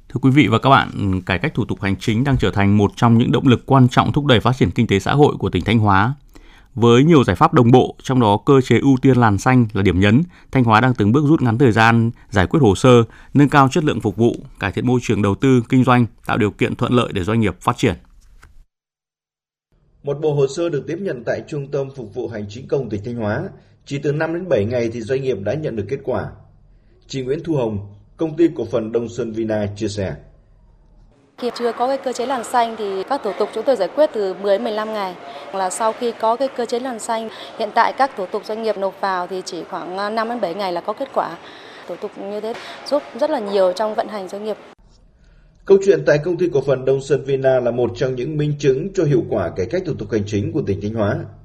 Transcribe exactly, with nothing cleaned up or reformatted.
Thưa quý vị và các bạn, cải cách thủ tục hành chính đang trở thành một trong những động lực quan trọng thúc đẩy phát triển kinh tế xã hội của tỉnh Thanh Hóa. Với nhiều giải pháp đồng bộ, trong đó cơ chế ưu tiên làn xanh là điểm nhấn, Thanh Hóa đang từng bước rút ngắn thời gian giải quyết hồ sơ, nâng cao chất lượng phục vụ, cải thiện môi trường đầu tư, kinh doanh, tạo điều kiện thuận lợi để doanh nghiệp phát triển. Một bộ hồ sơ được tiếp nhận tại Trung tâm Phục vụ Hành chính công tỉnh Thanh Hóa, chỉ từ năm đến bảy ngày thì doanh nghiệp đã nhận được kết quả. Chị Nguyễn Thu Hồng, Công ty Cổ phần Đông Xuân Vina chia sẻ. Khi chưa có cái cơ chế làn xanh thì các thủ tục chúng tôi giải quyết từ mười đến mười lăm ngày. Là sau khi có cái cơ chế làn xanh, hiện tại các thủ tục doanh nghiệp nộp vào thì chỉ khoảng năm đến bảy ngày là có kết quả. Thủ tục như thế giúp rất là nhiều trong vận hành doanh nghiệp. Câu chuyện tại Công ty Cổ phần Đông Xuân Vina là một trong những minh chứng cho hiệu quả cải cách thủ tục hành chính của tỉnh Thanh Hóa.